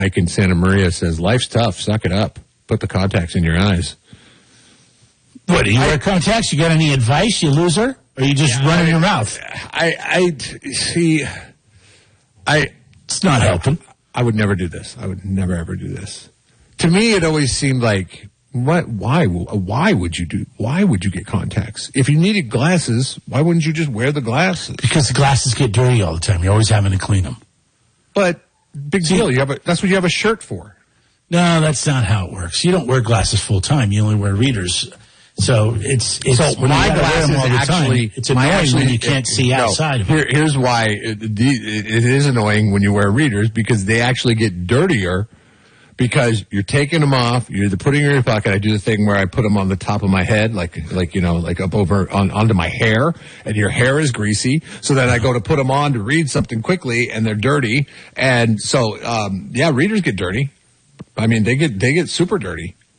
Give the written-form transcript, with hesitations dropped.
Mike in Santa Maria says, life's tough. Suck it up. Put the contacts in your eyes. What, do you wear contacts? You got any advice, you loser? Or you just running your mouth? It's not helping. I would never do this. I would never, ever do this. To me, it always seemed like, why would you get contacts? If you needed glasses, why wouldn't you just wear the glasses? Because the glasses get dirty all the time. You're always having to clean them. But, big deal. That's what you have a shirt for. No, that's not how it works. You don't wear glasses full time. You only wear readers. So it's my glasses all the actually, time, it's annoying when you can't see outside of it. Here's why it is annoying when you wear readers, because they actually get dirtier because you're taking them off, you're either putting them in your pocket. I do the thing where I put them on the top of my head, like up over onto my hair, and your hair is greasy. So then I go to put them on to read something quickly, and they're dirty. And so, readers get dirty. I mean, they get super dirty.